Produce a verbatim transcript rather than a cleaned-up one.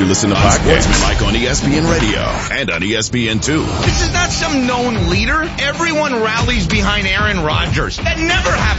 listen to podcasts like on E S P N Radio and on E S P N two. This is not some known leader. Everyone rallies behind Aaron Rodgers. That never happened.